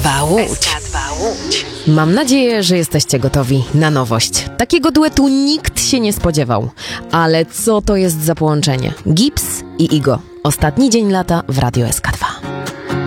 SK2 Łódź. Mam nadzieję, że jesteście gotowi na nowość. Takiego duetu nikt się nie spodziewał. Ale co to jest za połączenie? Gips i Igo. Ostatni dzień lata w Radio SK2.